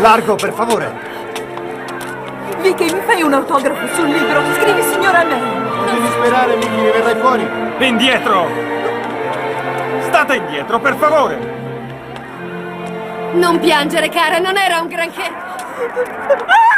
Largo, per favore. Vicky, mi fai un autografo sul libro? Scrivi signora May. Non devi sperare, Mickey, ne verrai fuori. Indietro! State indietro, per favore! Non piangere, cara, non era un granché.